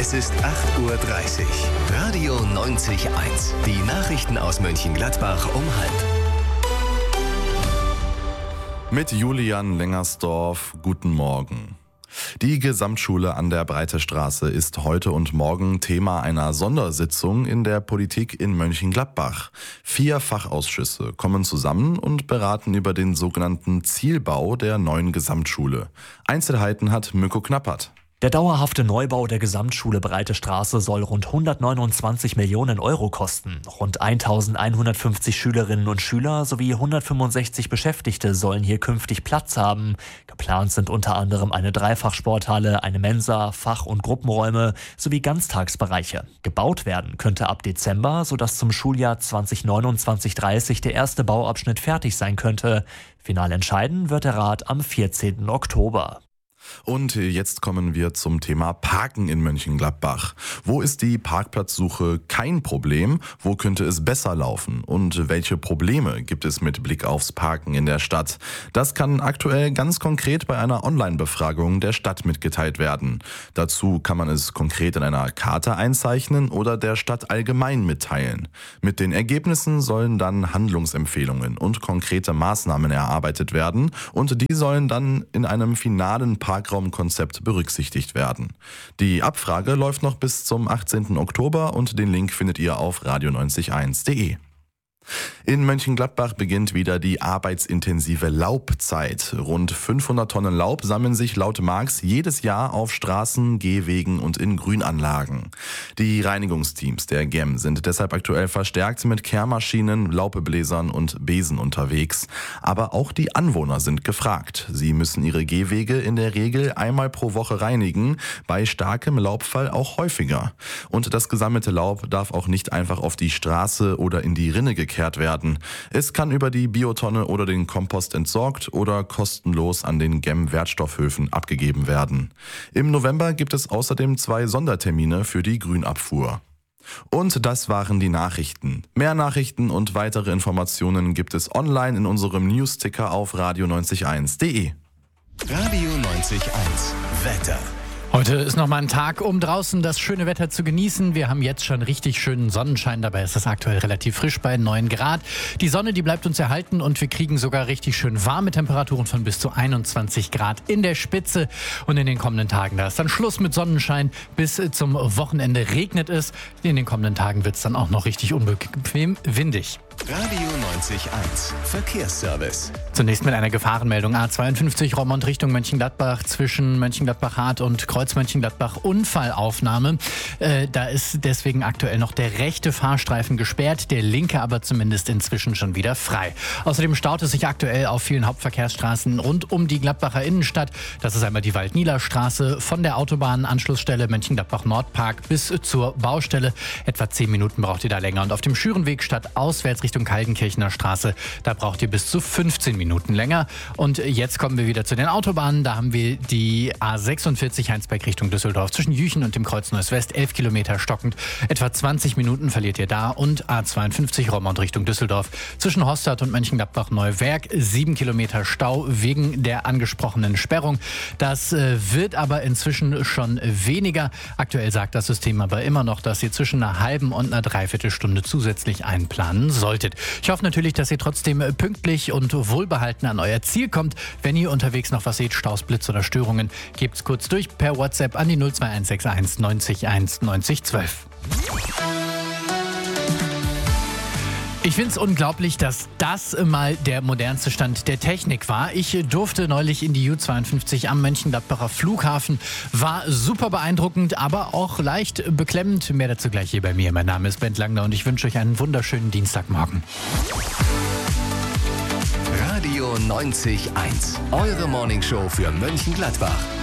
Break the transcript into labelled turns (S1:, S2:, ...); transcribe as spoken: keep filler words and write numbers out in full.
S1: Es ist acht Uhr dreißig. Radio neunzig Komma eins. Die Nachrichten aus Mönchengladbach um halb.
S2: Mit Julian Lengersdorf, guten Morgen. Die Gesamtschule an der Breite Straße ist heute und morgen Thema einer Sondersitzung in der Politik in Mönchengladbach. Vier Fachausschüsse kommen zusammen und beraten über den sogenannten Zielbau der neuen Gesamtschule. Einzelheiten hat Mirko Knappert.
S3: Der dauerhafte Neubau der Gesamtschule Breite Straße soll rund hundertneunundzwanzig Millionen Euro kosten. Rund eintausendeinhundertfünfzig Schülerinnen und Schüler sowie hundertfünfundsechzig Beschäftigte sollen hier künftig Platz haben. Geplant sind unter anderem eine Dreifachsporthalle, eine Mensa, Fach- und Gruppenräume sowie Ganztagsbereiche. Gebaut werden könnte ab Dezember, sodass zum Schuljahr zwanzig neunundzwanzig dreißig der erste Bauabschnitt fertig sein könnte. Final entscheiden wird der Rat am vierzehnten Oktober.
S2: Und jetzt kommen wir zum Thema Parken in Mönchengladbach. Wo ist die Parkplatzsuche kein Problem? Wo könnte es besser laufen? Und welche Probleme gibt es mit Blick aufs Parken in der Stadt? Das kann aktuell ganz konkret bei einer Online-Befragung der Stadt mitgeteilt werden. Dazu kann man es konkret in einer Karte einzeichnen oder der Stadt allgemein mitteilen. Mit den Ergebnissen sollen dann Handlungsempfehlungen und konkrete Maßnahmen erarbeitet werden und die sollen dann in einem finalen Park Parkraumkonzept berücksichtigt werden. Die Abfrage läuft noch bis zum achtzehnten Oktober und den Link findet ihr auf radio neunzig Komma eins punkt de. In Mönchengladbach beginnt wieder die arbeitsintensive Laubzeit. Rund fünfhundert Tonnen Laub sammeln sich laut Marx jedes Jahr auf Straßen, Gehwegen und in Grünanlagen. Die Reinigungsteams der G E M sind deshalb aktuell verstärkt mit Kehrmaschinen, Laubbläsern und Besen unterwegs. Aber auch die Anwohner sind gefragt. Sie müssen ihre Gehwege in der Regel einmal pro Woche reinigen, bei starkem Laubfall auch häufiger. Und das gesammelte Laub darf auch nicht einfach auf die Straße oder in die Rinne gekehrt werden. Es kann über die Biotonne oder den Kompost entsorgt oder kostenlos an den G E M-Wertstoffhöfen abgegeben werden. Im November gibt es außerdem zwei Sondertermine für die Grünabfuhr. Und das waren die Nachrichten. Mehr Nachrichten und weitere Informationen gibt es online in unserem Newsticker auf radio neunzig Komma eins punkt de.
S1: Radio neunzig Komma eins. Wetter.
S4: Heute ist nochmal ein Tag, um draußen das schöne Wetter zu genießen. Wir haben jetzt schon richtig schönen Sonnenschein, dabei ist es aktuell relativ frisch bei neun Grad. Die Sonne, die bleibt uns erhalten und wir kriegen sogar richtig schön warme Temperaturen von bis zu einundzwanzig Grad in der Spitze. Und in den kommenden Tagen, da ist dann Schluss mit Sonnenschein, bis zum Wochenende regnet es. In den kommenden Tagen wird es dann auch noch richtig unbequem windig.
S1: Radio neunzig Komma eins. Verkehrsservice.
S4: Zunächst mit einer Gefahrenmeldung. A zweiundfünfzig Roermond Richtung Mönchengladbach zwischen Mönchengladbach-Hart und Kreuz Mönchengladbach Unfallaufnahme. Äh, da ist deswegen aktuell noch der rechte Fahrstreifen gesperrt, der linke aber zumindest inzwischen schon wieder frei. Außerdem staut es sich aktuell auf vielen Hauptverkehrsstraßen rund um die Gladbacher Innenstadt. Das ist einmal die Waldnieler-Straße von der Autobahnanschlussstelle Mönchengladbach-Nordpark bis zur Baustelle. Etwa zehn Minuten braucht ihr da länger. Und auf dem Schürenweg stadtauswärts Richtung Kaldenkirchener Straße, da braucht ihr bis zu fünfzehn Minuten länger. Und jetzt kommen wir wieder zu den Autobahnen. Da haben wir die A sechsundvierzig Heinsberg Richtung Düsseldorf zwischen Jüchen und dem Kreuz Neuss West, elf Kilometer stockend. Etwa zwanzig Minuten verliert ihr da. Und A zweiundfünfzig Roermond Richtung Düsseldorf zwischen Horstadt und Mönchengladbach Neuwerk, sieben Kilometer Stau wegen der angesprochenen Sperrung. Das äh, wird aber inzwischen schon weniger. Aktuell sagt das System aber immer noch, dass ihr zwischen einer halben und einer Dreiviertelstunde zusätzlich einplanen solltet. Ich hoffe natürlich, dass ihr trotzdem pünktlich und wohlbehalten an euer Ziel kommt. Wenn ihr unterwegs noch was seht, Staus, Blitz oder Störungen, gebt's kurz durch per WhatsApp an die null zwei eins sechs eins neunzig eins neunzig zwölf. Ich finde es unglaublich, dass das mal der modernste Stand der Technik war. Ich durfte neulich in die U zweiundfünfzig am Mönchengladbacher Flughafen. War super beeindruckend, aber auch leicht beklemmend. Mehr dazu gleich hier bei mir. Mein Name ist Bent Langner und ich wünsche euch einen wunderschönen Dienstagmorgen.
S1: Radio neunzig Komma eins. Eure Morningshow für Mönchengladbach.